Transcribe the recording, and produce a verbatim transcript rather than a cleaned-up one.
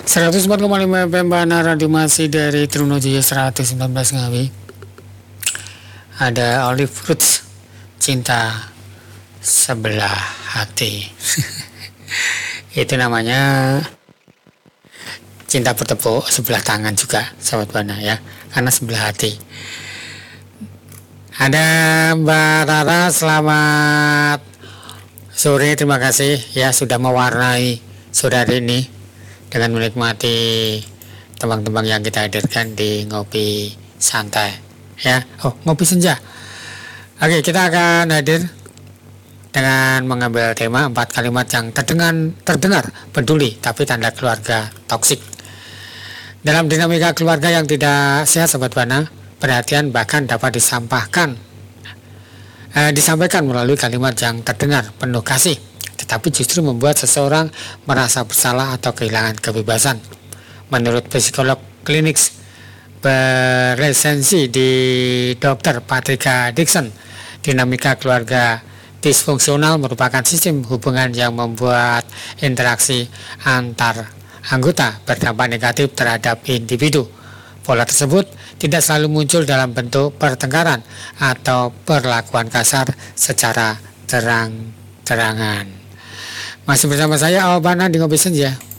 seratus empat koma lima F M Bana Radio masih dari Trunojoyo seratus sembilan belas Ngawi. Ada Olive Fruits, cinta sebelah hati. Itu namanya cinta bertepuk sebelah tangan juga, sahabat Bana ya, karena sebelah hati. Ada Mbak Rara, selamat sore, terima kasih ya sudah mewarnai sore hari ini dengan menikmati teman-teman yang kita hadirkan di ngopi santai ya. Oh, ngopi senja. Oke, kita akan hadir dengan mengambil tema empat kalimat yang terdengar terdengar peduli tapi tanda keluarga toksik. Dalam dinamika keluarga yang tidak sehat, sahabat Bana, perhatian bahkan dapat disampaikan eh, disampaikan melalui kalimat yang terdengar penuh kasih, tetapi justru membuat seseorang merasa bersalah atau kehilangan kebebasan. Menurut psikolog klinik berlisensi di dokter Patricia Dixon, dinamika keluarga disfungsional merupakan sistem hubungan yang membuat interaksi antar anggota berdampak negatif terhadap individu. Pola tersebut tidak selalu muncul dalam bentuk pertengkaran atau perlakuan kasar secara terang-terangan. Masih bersama saya Awal Bana di Ngopi Senja.